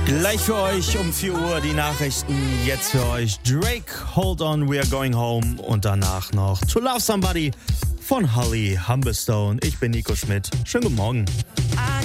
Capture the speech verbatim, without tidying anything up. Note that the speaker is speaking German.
Gleich für euch um vier Uhr die Nachrichten. Jetzt für euch Drake, Hold On, We Are Going Home. Und danach noch To Love Somebody von Holly Humberstone. Ich bin Nico Schmidt. Schönen guten Morgen.